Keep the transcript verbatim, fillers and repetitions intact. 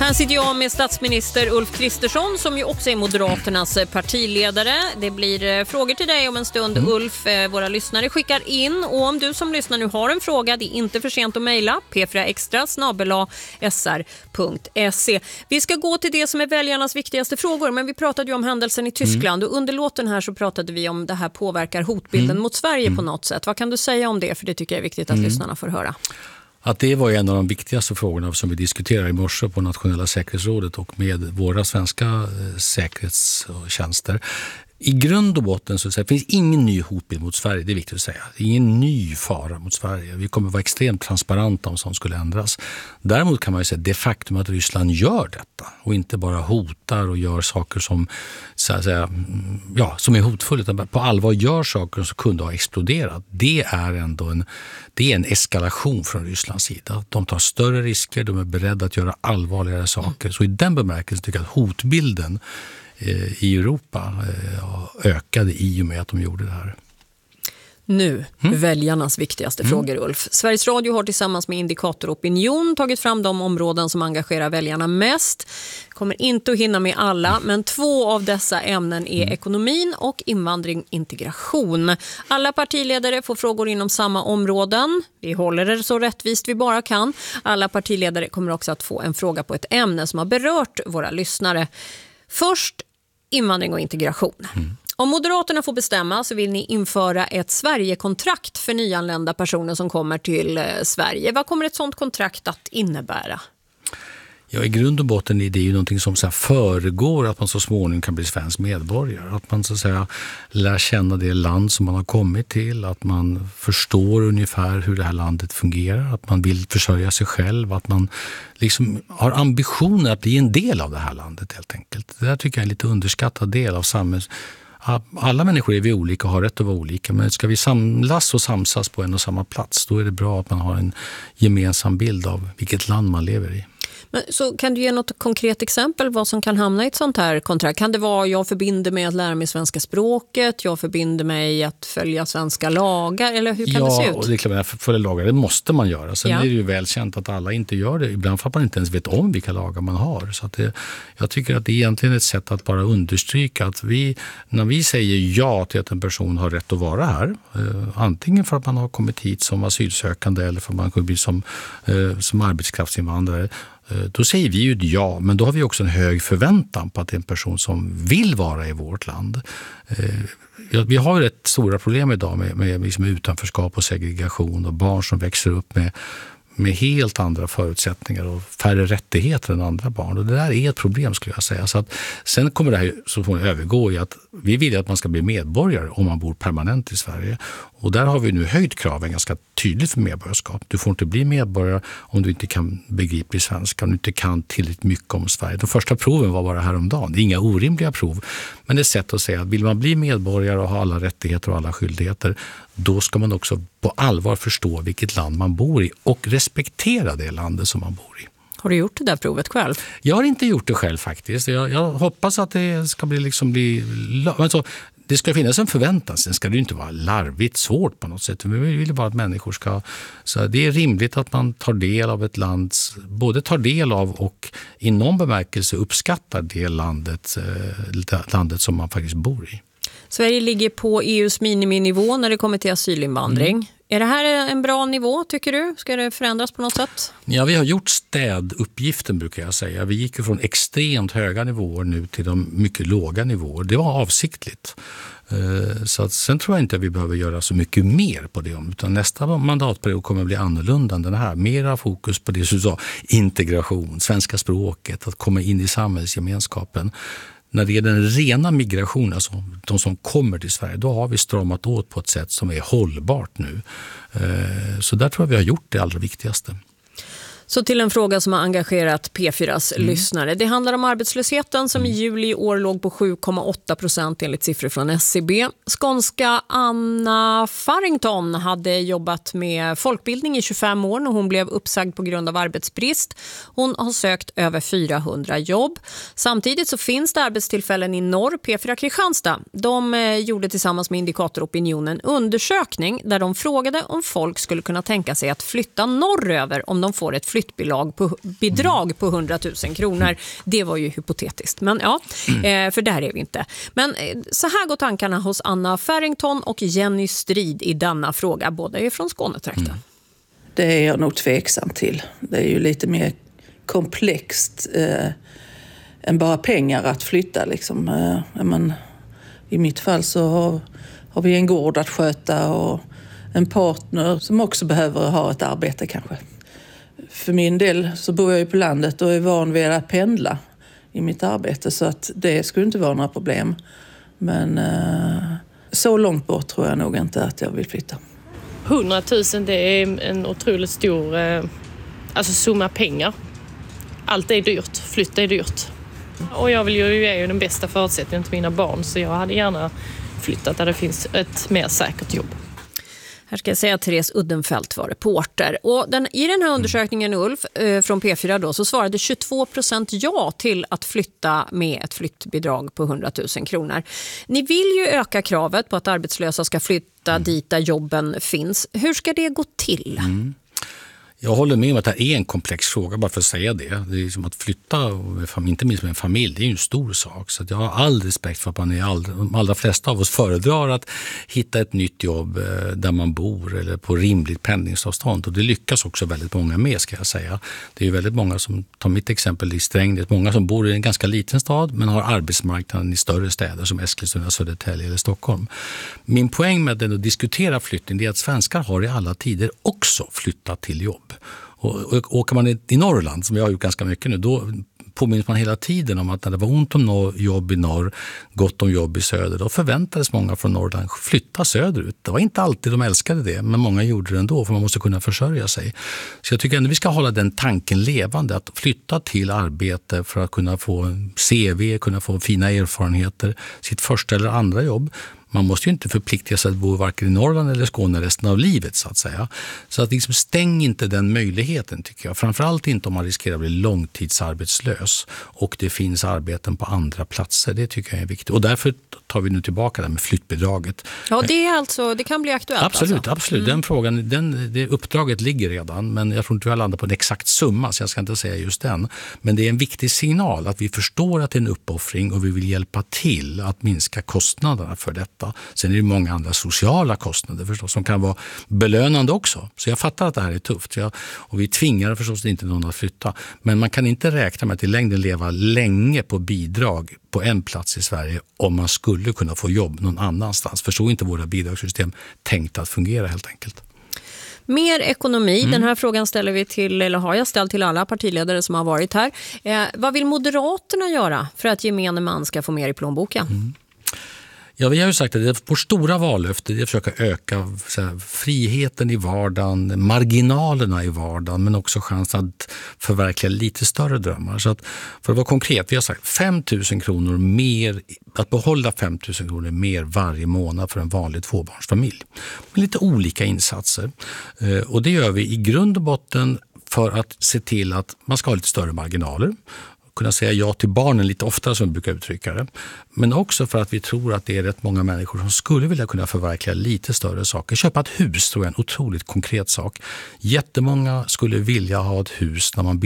Här sitter jag med statsminister Ulf Kristersson som ju också är Moderaternas partiledare. Det blir frågor till dig om en stund, mm. Ulf. Våra lyssnare skickar in, och om du som lyssnar nu har en fråga, det är inte för sent att mejla p fyra extra snabel-a s r punkt se. Vi ska gå till det som är väljarnas viktigaste frågor, men vi pratade ju om händelsen i Tyskland mm. och under låten här så pratade vi om det här påverkar hotbilden mm. mot Sverige mm. på något sätt. Vad kan du säga om det? För det tycker jag är viktigt att mm. lyssnarna får höra. Att det var en av de viktigaste frågorna som vi diskuterade i morse på Nationella säkerhetsrådet och med våra svenska säkerhetstjänster. I grund och botten så det finns ingen ny hotbild mot Sverige, det är viktigt att säga. Det är ingen ny fara mot Sverige. Vi kommer vara extremt transparenta om sånt skulle ändras. Däremot kan man ju säga det faktum att Ryssland gör detta och inte bara hotar och gör saker som, så att säga, ja, som är hotfulla, utan på allvar gör saker som kunde ha exploderat. Det är ändå en, det är en eskalation från Rysslands sida. De tar större risker, de är beredda att göra allvarligare saker. Så i den bemärkelsen tycker jag att hotbilden i Europa ökade i och med att de gjorde det här. Nu, mm. väljarnas viktigaste mm. frågor, Ulf. Sveriges Radio har tillsammans med Indikator Opinion tagit fram de områden som engagerar väljarna mest. Kommer inte att hinna med alla, mm. men två av dessa ämnen är mm. ekonomin och invandring integration. Alla partiledare får frågor inom samma områden. Vi håller det så rättvist vi bara kan. Alla partiledare kommer också att få en fråga på ett ämne som har berört våra lyssnare. Först invandring och integration. Mm. Om Moderaterna får bestämma så vill ni införa ett Sverigekontrakt för nyanlända personer som kommer till Sverige. Vad kommer ett sådant kontrakt att innebära? Ja, i grund och botten är det ju någonting som så här föregår att man så småningom kan bli svensk medborgare. Att man så att säga lär känna det land som man har kommit till. Att man förstår ungefär hur det här landet fungerar. Att man vill försörja sig själv. Att man liksom har ambitioner att bli en del av det här landet helt enkelt. Det här tycker jag är en lite underskattad del av samhället. Alla människor är vi olika och har rätt att vara olika, men ska vi samlas och samsas på en och samma plats, då är det bra att man har en gemensam bild av vilket land man lever i. Men, så kan du ge något konkret exempel vad som kan hamna i ett sånt här kontrakt? Kan det vara jag förbinder mig att lära mig svenska språket, jag förbinder mig att följa svenska lagar, eller hur kan ja, det se ut? Ja, och det är klart att följa lagar, det måste man göra. Sen ja. är det ju välkänt att alla inte gör det. Ibland för att man inte ens vet om vilka lagar man har. Så att det, jag tycker att det är egentligen ett sätt att bara understryka att vi, när vi säger ja till att en person har rätt att vara här, eh, antingen för att man har kommit hit som asylsökande eller för att man kommer bli som, eh, som arbetskraftsinvandrare, då säger vi ju ja, men då har vi också en hög förväntan på att det är en person som vill vara i vårt land. Vi har ju rätt stora problem idag med, med liksom utanförskap och segregation och barn som växer upp med, med helt andra förutsättningar och färre rättigheter än andra barn. Och det där är ett problem skulle jag säga. Så att, sen kommer det här så får övergå i att vi vill att man ska bli medborgare om man bor permanent i Sverige. Och där har vi nu höjt kraven ganska tydligt för medborgarskap. Du får inte bli medborgare om du inte kan begripa svenska, om du inte kan tillräckligt mycket om Sverige. De första proven var bara häromdagen. Det är inga orimliga prov, men det är ett sätt att säga att vill man bli medborgare och ha alla rättigheter och alla skyldigheter, då ska man också på allvar förstå vilket land man bor i och respektera det landet som man bor i. Har du gjort det där provet själv? Jag har inte gjort det själv faktiskt. Jag, jag hoppas att det ska bli liksom bli... Alltså, det ska finnas en förväntan, sen ska det ju inte vara larvigt svårt på något sätt. Vi vill bara att människor ska... Så det är rimligt att man tar del av ett lands... Både tar del av och i någon bemärkelse uppskattar det landet, landet som man faktiskt bor i. Sverige ligger på E U:s miniminivå när det kommer till asylinvandring. Mm. Är det här en bra nivå tycker du? Ska det förändras på något sätt? Ja, vi har gjort städuppgiften brukar jag säga. Vi gick ju från extremt höga nivåer nu till de mycket låga nivåer. Det var avsiktligt. Så att sen tror jag inte att vi behöver göra så mycket mer på det. Utan nästa mandatperiod kommer att bli annorlunda än den här. Mera fokus på det som du sa, integration, svenska språket, att komma in i samhällsgemenskapen. När det är den rena migrationen, alltså de som kommer till Sverige, då har vi stramat åt på ett sätt som är hållbart nu. Så där tror jag vi har gjort det allra viktigaste. Så till en fråga som har engagerat P fyras mm. lyssnare. Det handlar om arbetslösheten som mm. i juli i år låg på sju komma åtta procent enligt siffror från S C B. Skånska Anna Farrington hade jobbat med folkbildning i tjugofem år när hon blev uppsagd på grund av arbetsbrist. Hon har sökt över fyrahundra jobb. Samtidigt så finns det arbetstillfällen i norr. P fyra Kristianstad, de gjorde tillsammans med Indikator Opinion en undersökning där de frågade om folk skulle kunna tänka sig att flytta norröver om de får ett flyttbidrag på, bidrag på hundra tusen kronor. Det var ju hypotetiskt, men ja, eh, för där är vi inte. Men eh, så här går tankarna hos Anna Farrington och Jenny Strid i denna fråga. Båda är från Skånetrakten. Mm. Det är jag nog tveksam till. Det är ju lite mer komplext eh, än bara pengar att flytta. Liksom. Eh, men, i mitt fall så har, har vi en gård att sköta och en partner som också behöver ha ett arbete kanske. För min del så bor jag ju på landet och är van vid att pendla i mitt arbete, så att det skulle inte vara några problem. Men eh, så långt bort tror jag nog inte att jag vill flytta. hundratusen, det är en otroligt stor eh, alltså summa pengar. Allt är dyrt, flytta är dyrt. Och jag vill ju ge den bästa förutsättningen till mina barn, så jag hade gärna flyttat där det finns ett mer säkert jobb. Här ska jag säga att Therese Uddenfelt var reporter. Och den, i den här undersökningen, Ulf, eh, från P fyra då, så svarade tjugotvå procent ja till att flytta med ett flyttbidrag på hundra tusen kronor. Ni vill ju öka kravet på att arbetslösa ska flytta mm. dit där jobben finns. Hur ska det gå till? Mm. Jag håller med om att det är en komplex fråga, bara för att säga det. Det är som att flytta, inte minst med en familj, det är ju en stor sak. Så att jag har all respekt för att man är all, de allra flesta av oss föredrar att hitta ett nytt jobb där man bor eller på rimligt pendlingsavstånd. Och det lyckas också väldigt många med, ska jag säga. Det är ju väldigt många som, tar mitt exempel i Strängnäs, många som bor i en ganska liten stad men har arbetsmarknaden i större städer som Eskilstuna, Södertälje eller Stockholm. Min poäng med att diskutera flyttning är att svenskar har i alla tider också flyttat till jobb. Och, och åker man i Norrland, som jag har gjort ganska mycket nu, då påminns man hela tiden om att när det var ont om norr, jobb i norr, gott om jobb i söder, då förväntades många från Norrland flytta söderut. Det var inte alltid de älskade det, men många gjorde det ändå, för man måste kunna försörja sig. Så jag tycker ändå vi ska hålla den tanken levande, att flytta till arbete för att kunna få en C V, kunna få fina erfarenheter, sitt första eller andra jobb. Man måste ju inte förplikta sig att bo varken i Norrland eller Skåne resten av livet, så att säga. Så att liksom stäng inte den möjligheten, tycker jag. Framförallt inte om man riskerar att bli långtidsarbetslös och det finns arbeten på andra platser. Det tycker jag är viktigt. Och därför tar vi nu tillbaka det med flyttbidraget. Ja, det är alltså, det kan bli aktuellt. Absolut, alltså. absolut. Mm. Den frågan, den, det uppdraget ligger redan, men jag tror inte vi har landat på en exakt summa, så jag ska inte säga just den. Men det är en viktig signal att vi förstår att det är en uppoffring och vi vill hjälpa till att minska kostnaderna för detta. Sen är det många andra sociala kostnader förstås som kan vara belönande också. Så jag fattar att det här är tufft. Jag, och vi tvingar förstås inte någon att flytta. Men man kan inte räkna med att i längden leva länge på bidrag på en plats i Sverige om man skulle kunna få jobb någon annanstans. För så är inte våra bidragssystem tänkt att fungera helt enkelt. Mer ekonomi, mm. den här frågan ställer vi till, eller har jag ställt till alla partiledare som har varit här. Eh, vad vill Moderaterna göra för att gemene man ska få mer i plånboken? Mm. Ja, vi har ju sagt att vårt stora vallöfte är att försöka öka så här, friheten i vardagen, marginalerna i vardagen, men också chansen att förverkliga lite större drömmar. Så att, för att vara konkret, vi har sagt fem tusen kronor mer, att behålla fem tusen kronor mer varje månad för en vanlig tvåbarnsfamilj. Med lite olika insatser. Och det gör vi i grund och botten för att se till att man ska ha lite större marginaler. Kunna säga ja till barnen lite oftare, som vi brukar uttrycka det. Men också för att vi tror att det är rätt många människor som skulle vilja kunna förverkliga lite större saker. Köpa ett hus tror jag är en otroligt konkret sak. Jättemånga skulle vilja ha ett hus när man